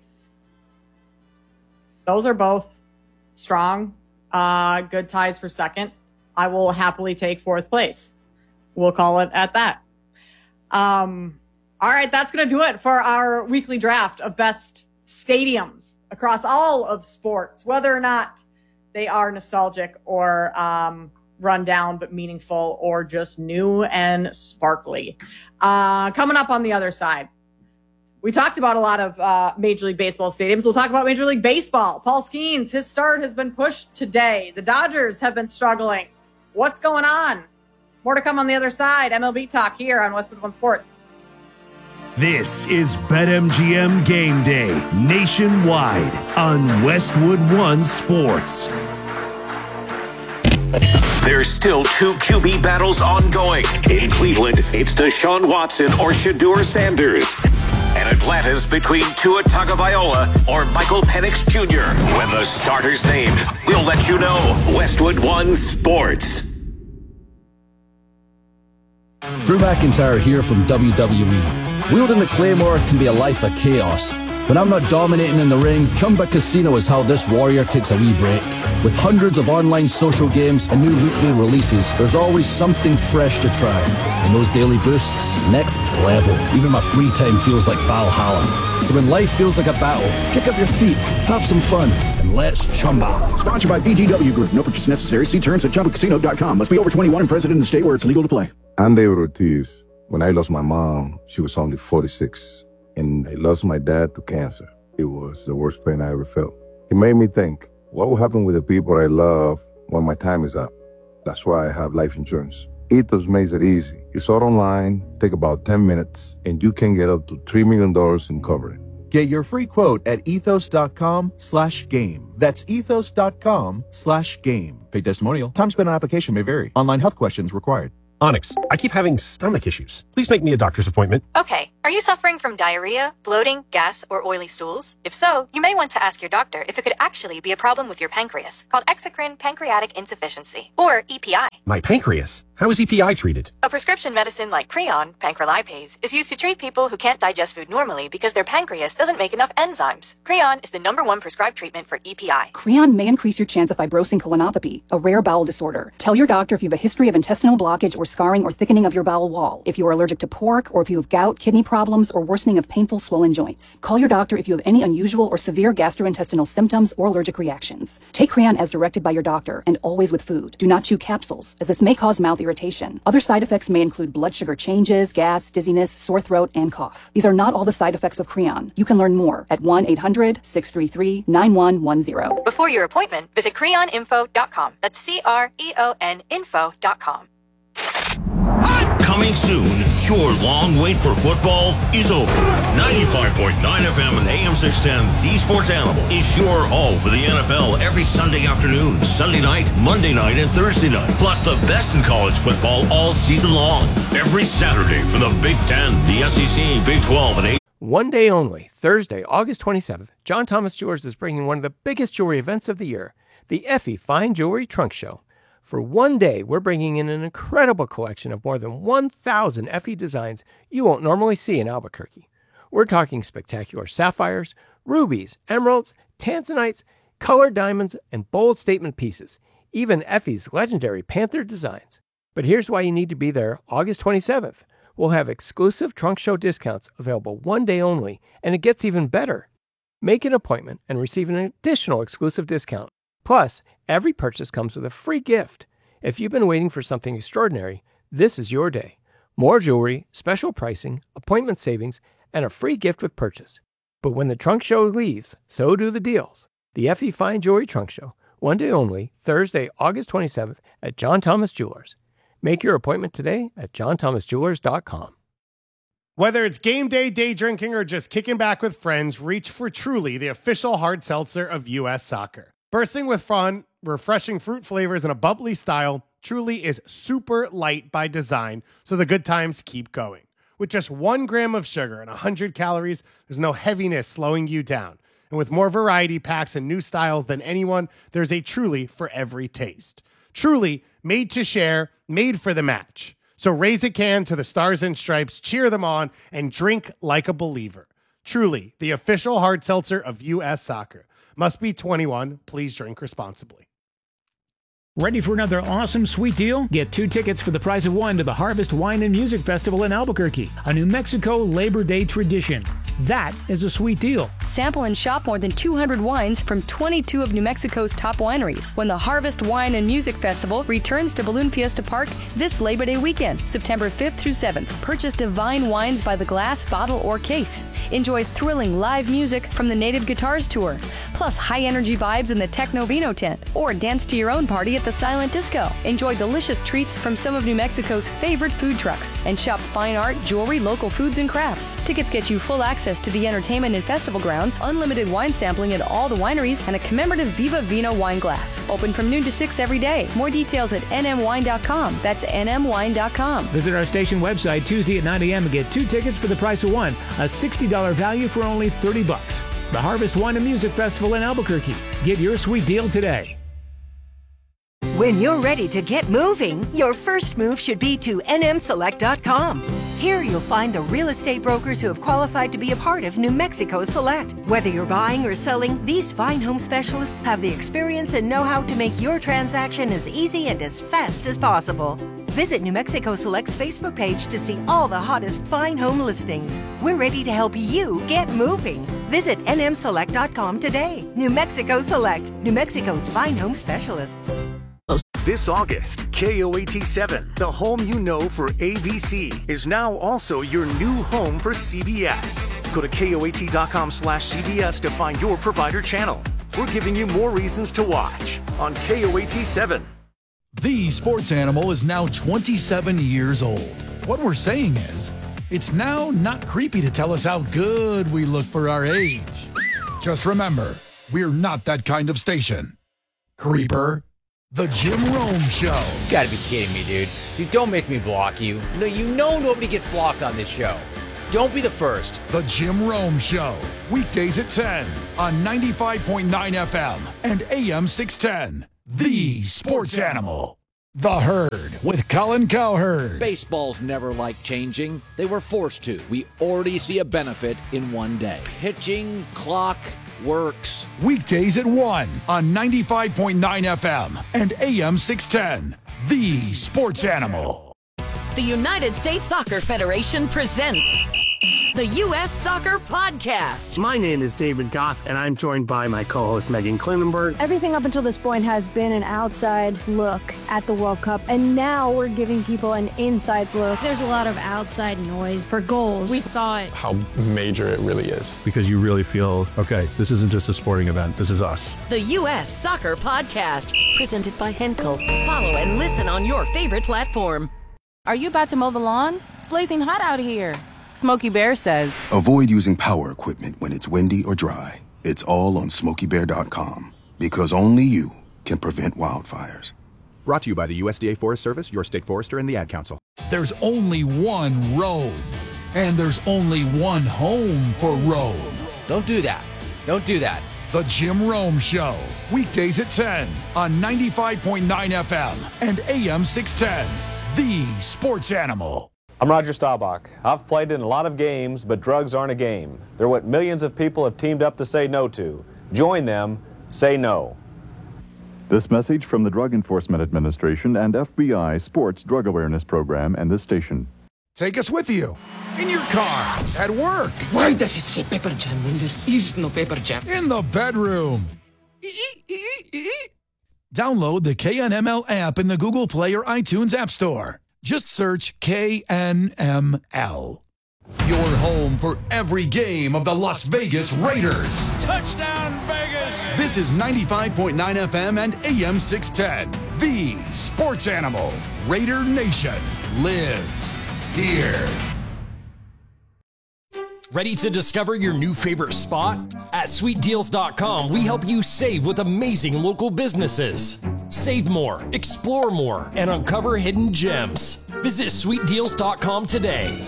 those are both strong, uh, good ties for second. I will happily take fourth place. We'll call it at that. Um, all right, that's going to do it for our weekly draft of best stadiums across all of sports, whether or not they are nostalgic or um, run down but meaningful or just new and sparkly. Uh, coming up on the other side, we talked about a lot of uh, Major League Baseball stadiums. We'll talk about Major League Baseball. Paul Skeens, his start has been pushed today. The Dodgers have been struggling. What's going on? More to come on the other side. M L B talk here on Westwood One Sports. This is BetMGM Game Day nationwide on Westwood One Sports. There's still two Q B battles ongoing. In Cleveland, it's Deshaun Watson or Shedeur Sanders. And Atlanta's between Tua Tagovailoa or Michael Penix Junior When the starter's named, we'll let you know. Westwood One Sports. Drew McIntyre here from W W E. Wielding the Claymore can be a life of chaos. When I'm not dominating in the ring, Chumba Casino is how this warrior takes a wee break. With hundreds of online social games and new weekly releases, there's always something fresh to try. And those daily boosts, next level. Even my free time feels like Valhalla. So when life feels like a battle, kick up your feet, have some fun, and let's Chumba. Sponsored by B G W Group. No purchase necessary. See terms at chumba casino dot com. Must be over twenty-one and present in the state where it's legal to play. I'm David Ortiz. When I lost my mom, she was only forty-six. And I lost my dad to cancer. It was the worst pain I ever felt. It made me think, what will happen with the people I love when my time is up? That's why I have life insurance. Ethos makes it easy. It's all online, take about ten minutes, and you can get up to three million dollars in coverage. Get your free quote at ethos.com slash game. That's ethos.com slash game. Paid testimonial. Time spent on application may vary. Online health questions required. Onyx, I keep having stomach issues. Please make me a doctor's appointment. Okay, are you suffering from diarrhea, bloating, gas, or oily stools? If so, you may want to ask your doctor if it could actually be a problem with your pancreas, called exocrine pancreatic insufficiency, or E P I. My pancreas? How is E P I treated? A prescription medicine like Creon, pancrelipase, is used to treat people who can't digest food normally because their pancreas doesn't make enough enzymes. Creon is the number one prescribed treatment for E P I. Creon may increase your chance of fibrosing colonopathy, a rare bowel disorder. Tell your doctor if you have a history of intestinal blockage or scarring or thickening of your bowel wall, if you are allergic to pork, or if you have gout, kidney problems, or worsening of painful swollen joints. Call your doctor if you have any unusual or severe gastrointestinal symptoms or allergic reactions. Take Creon as directed by your doctor, and always with food. Do not chew capsules, as this may cause mouth irritation. Other side effects may include blood sugar changes, gas, dizziness, sore throat, and cough. These are not all the side effects of Creon. You can learn more at one eight hundred, six three three, nine one one zero. Before your appointment, visit creon info dot com. That's C R E O N info dot com. Coming soon, your long wait for football is over. ninety-five point nine F M and A M six ten, The Sports Animal, is your home for the N F L every Sunday afternoon, Sunday night, Monday night, and Thursday night. Plus the best in college football all season long. Every Saturday for the Big Ten, the S E C, Big twelve, and A. One day only, Thursday, August twenty-seventh, John Thomas Jewelers is bringing one of the biggest jewelry events of the year, the Effie Fine Jewelry Trunk Show. For one day, we're bringing in an incredible collection of more than one thousand Effie designs you won't normally see in Albuquerque. We're talking spectacular sapphires, rubies, emeralds, tanzanites, colored diamonds, and bold statement pieces, even Effie's legendary Panther designs. But here's why you need to be there August twenty-seventh. We'll have exclusive trunk show discounts available one day only, and it gets even better. Make an appointment and receive an additional exclusive discount. Plus, every purchase comes with a free gift. If you've been waiting for something extraordinary, this is your day. More jewelry, special pricing, appointment savings, and a free gift with purchase. But when the trunk show leaves, so do the deals. The Effie Fine Jewelry Trunk Show, one day only, Thursday, August twenty-seventh at John Thomas Jewelers. Make your appointment today at john thomas jewelers dot com. Whether it's game day, day drinking, or just kicking back with friends, reach for Truly, the official hard seltzer of U S Soccer. Bursting with fun, refreshing fruit flavors, and a bubbly style, Truly is super light by design, so the good times keep going. With just one gram of sugar and one hundred calories, there's no heaviness slowing you down. And with more variety packs and new styles than anyone, there's a Truly for every taste. Truly, made to share, made for the match. So raise a can to the Stars and Stripes, cheer them on, and drink like a believer. Truly, the official hard seltzer of U S Soccer. Must be twenty-one. Please drink responsibly. Ready for another awesome sweet deal? Get two tickets for the price of one to the Harvest Wine and Music Festival in Albuquerque, a New Mexico Labor Day tradition. That is a sweet deal. Sample and shop more than two hundred wines from twenty-two of New Mexico's top wineries when the Harvest Wine and Music Festival returns to Balloon Fiesta Park this Labor Day weekend, September fifth through seventh. Purchase divine wines by the glass, bottle, or case. Enjoy thrilling live music from the Native Guitars Tour, plus high-energy vibes in the Techno Vino tent, or dance to your own party at the Silent Disco. Enjoy delicious treats from some of New Mexico's favorite food trucks, and shop fine art, jewelry, local foods, and crafts. Tickets get you full access to the entertainment and festival grounds, unlimited wine sampling at all the wineries, and a commemorative Viva Vino wine glass. Open from noon to six every day. More details at n m wine dot com. That's n m wine dot com. Visit our station website Tuesday at nine a m and get two tickets for the price of one, a sixty dollars value for only thirty bucks. The Harvest Wine and Music Festival in Albuquerque. Get your sweet deal today. When you're ready to get moving, your first move should be to n m select dot com. Here you'll find the real estate brokers who have qualified to be a part of New Mexico Select. Whether you're buying or selling, these fine home specialists have the experience and know-how to make your transaction as easy and as fast as possible. Visit New Mexico Select's Facebook page to see all the hottest fine home listings. We're ready to help you get moving. Visit n m select dot com today. New Mexico Select, New Mexico's fine home specialists. This August, K O A T seven, the home you know for A B C, is now also your new home for C B S. Go to K O A T dot com slash C B S to find your provider channel. We're giving you more reasons to watch on K O A T seven. The Sports Animal is now twenty-seven years old. What we're saying is, it's now not creepy to tell us how good we look for our age. Just remember, we're not that kind of station. Creeper. The Jim Rome Show. You gotta be kidding me, dude. Dude, don't make me block you. No, you know nobody gets blocked on this show. Don't be the first. The Jim Rome Show. Weekdays at ten on ninety-five point nine F M and A M six ten. The Sports Animal. The Herd with Colin Cowherd. Baseballs never liked changing. They were forced to. We already see a benefit in one day. Pitching, clock, works. Weekdays at one on ninety-five point nine F M and A M six ten. The Sports Animal. The United States Soccer Federation presents the U S Soccer Podcast. My name is David Goss, and I'm joined by my co-host Megan Klinenberg. Everything up until this point has been an outside look at the World Cup, and now we're giving people an inside look. There's a lot of outside noise for goals. We thought how major it really is. Because you really feel, okay, this isn't just a sporting event, this is us. The U S Soccer Podcast, presented by Henkel. Follow and listen on your favorite platform. Are you about to mow the lawn? It's blazing hot out here. Smokey Bear says, avoid using power equipment when it's windy or dry. It's all on smokey bear dot com, because only you can prevent wildfires. Brought to you by the U S D A Forest Service, your state forester, and the Ad Council. There's only one Rome, and there's only one home for Rome. Don't do that. Don't do that. The Jim Rome Show. Weekdays at ten on ninety-five point nine F M and A M six ten. The Sports Animal. I'm Roger Staubach. I've played in a lot of games, but drugs aren't a game. They're what millions of people have teamed up to say no to. Join them. Say no. This message from the Drug Enforcement Administration and F B I Sports Drug Awareness Program and this station. Take us with you. In your car. At work. Why does it say Pepper Jam when there is no Pepper Jam? In the bedroom. Download the K N M L app in the Google Play or iTunes App Store. Just search K N M L. Your home for every game of the Las Vegas Raiders. Touchdown, Vegas! This is ninety-five point nine F M and A M six ten. The Sports Animal. Raider Nation lives here. Ready to discover your new favorite spot? At sweet deals dot com, we help you save with amazing local businesses. Save more, explore more, and uncover hidden gems. Visit sweet deals dot com today.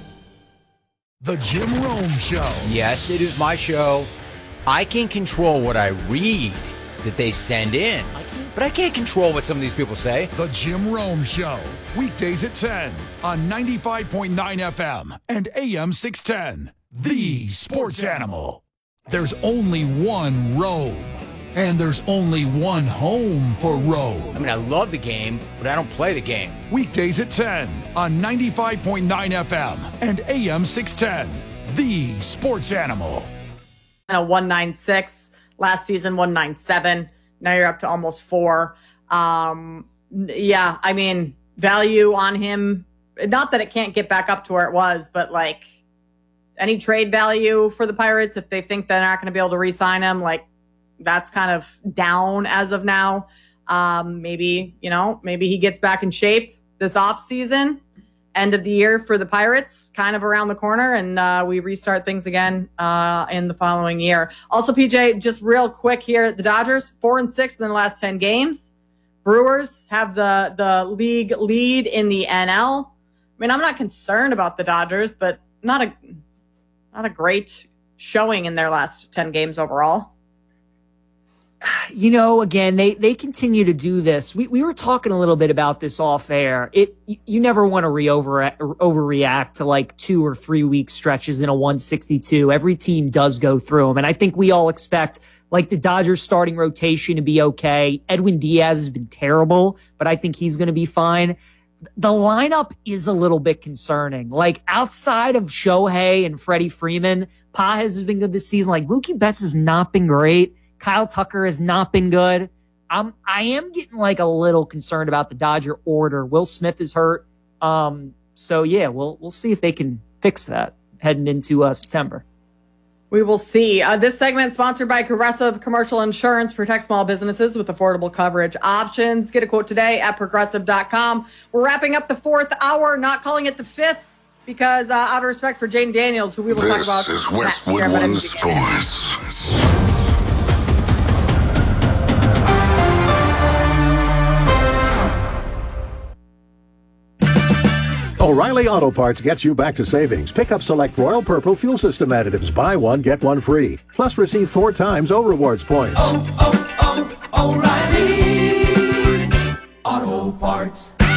The Jim Rome Show. Yes, it is my show. I can control what I read that they send in, but I can't control what some of these people say. The Jim Rome Show. Weekdays at ten on ninety-five point nine F M and A M six ten. The Sports Animal. There's only one Rome, and there's only one home for Rome. I mean, I love the game, but I don't play the game. Weekdays at ten on ninety-five point nine F M and A M six ten. The Sports Animal. And a one ninety-six. Last season, one ninety-seven. Now you're up to almost four. Um, yeah, I mean, value on him. Not that it can't get back up to where it was, but like any trade value for the Pirates, if they think they're not going to be able to re-sign him, like that's kind of down as of now. Um, maybe, you know, maybe he gets back in shape this off season, end of the year for the Pirates, kind of around the corner, and uh, we restart things again uh, in the following year. Also, P J, just real quick here, the Dodgers four and six in the last ten games. Brewers have the the league lead in the N L. I mean, I'm not concerned about the Dodgers, but not a not a great showing in their last ten games overall. You know, again, they, they continue to do this. We we were talking a little bit about this off air. It you never want to re over overreact to like two or three week stretches in a one sixty-two. Every team does go through them, and I think we all expect like the Dodgers starting rotation to be okay. Edwin Diaz has been terrible, but I think he's going to be fine. The lineup is a little bit concerning. Like outside of Shohei and Freddie Freeman, Pages has been good this season. Like Mookie Betts has not been great. Kyle Tucker has not been good. I'm I am getting like a little concerned about the Dodger order. Will Smith is hurt. Um, so yeah, we'll we'll see if they can fix that heading into uh, September. We will see. Uh, this segment sponsored by Progressive Commercial Insurance. Protect small businesses with affordable coverage options. Get a quote today at progressive dot com. We're wrapping up the fourth hour, not calling it the fifth, because uh, out of respect for Jaden Daniels, who we will this talk about. This is Westwood One Sports. O'Reilly Auto Parts gets you back to savings. Pick up select Royal Purple fuel system additives. Buy one, get one free. Plus receive four times O Rewards points. Oh, oh, oh, O'Reilly Auto Parts.